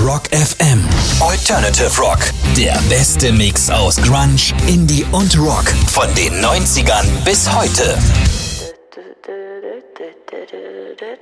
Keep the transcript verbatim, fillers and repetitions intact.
Rock F M. Alternative Rock. Der beste Mix aus Grunge, Indie und Rock. Von den neunzigern bis heute.